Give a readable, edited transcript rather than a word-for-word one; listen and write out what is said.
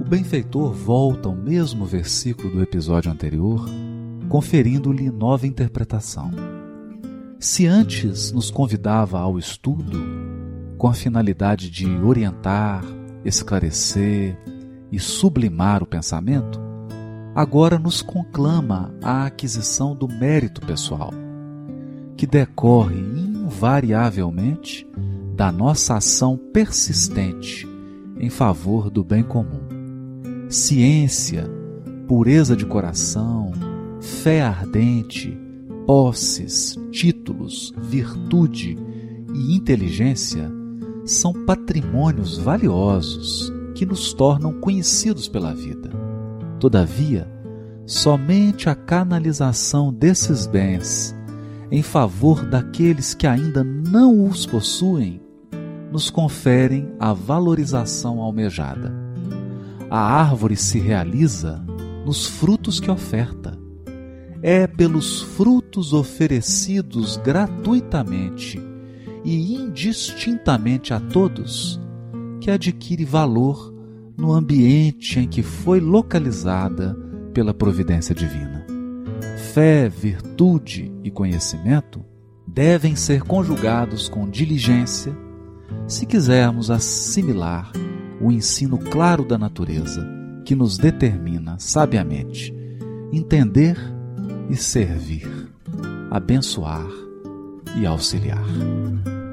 O benfeitor volta ao mesmo versículo do episódio anterior, conferindo-lhe nova interpretação. Se antes nos convidava ao estudo, com a finalidade de orientar, esclarecer e sublimar o pensamento, agora nos conclama à aquisição do mérito pessoal, que decorre invariavelmente da nossa ação persistente em favor do bem comum. Ciência, pureza de coração, fé ardente, posses, títulos, virtude e inteligência são patrimônios valiosos que nos tornam conhecidos pela vida. Todavia, somente a canalização desses bens em favor daqueles que ainda não os possuem nos conferem a valorização almejada. A árvore se realiza nos frutos que oferta. É pelos frutos oferecidos gratuitamente e indistintamente a todos que adquire valor no ambiente em que foi localizada pela providência divina. Fé, virtude e conhecimento devem ser conjugados com diligência se quisermos assimilar o ensino claro da natureza que nos determina sabiamente entender e servir, abençoar e auxiliar.